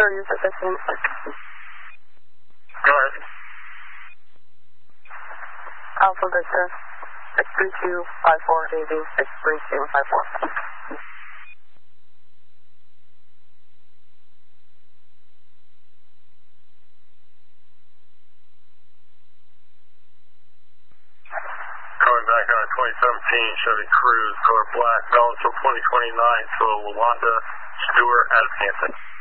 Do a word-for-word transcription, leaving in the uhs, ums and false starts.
Or use it fifteen. Go ahead. Alpha Victor, six three two five four, Daisy, six three two five four. Coming back on a twenty seventeen Chevy Cruze, color black, balance till twenty twenty-nine, so Wanda Stewart out of Hampton.